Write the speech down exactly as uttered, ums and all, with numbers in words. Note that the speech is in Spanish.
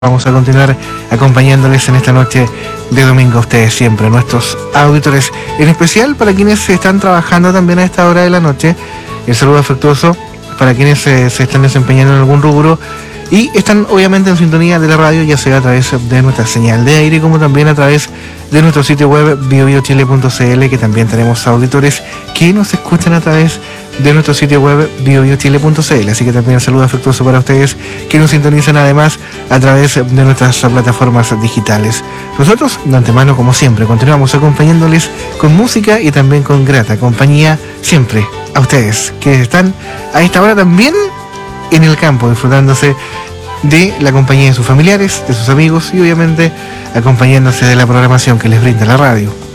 Vamos a continuar acompañándoles en esta noche de domingo a ustedes siempre, nuestros auditores, en especial para quienes están trabajando también a esta hora de la noche. El saludo afectuoso para quienes eh, se están desempeñando en algún rubro y están obviamente en sintonía de la radio, ya sea a través de nuestra señal de aire como también a través de nuestro sitio web bio bio chile punto c l, que también tenemos auditores que nos escuchan a través de nuestro sitio web bio bio chile punto c l, así que también un saludo afectuoso para ustedes que nos sintonizan además a través de nuestras plataformas digitales. Nosotros, de antemano, como siempre, continuamos acompañándoles con música y también con grata compañía siempre a ustedes que están a esta hora también en el campo, disfrutándose de la compañía de sus familiares, de sus amigos y obviamente acompañándose de la programación que les brinda la radio.